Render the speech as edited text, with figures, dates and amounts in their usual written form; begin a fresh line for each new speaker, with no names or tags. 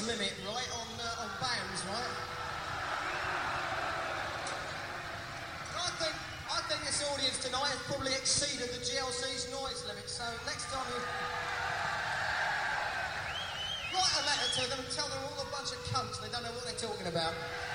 limit, right, on bands, right? I think this audience tonight has probably exceeded the GLC's noise limit, so next time you write a letter to them and tell them all a bunch of cunts, they don't know what they're talking about.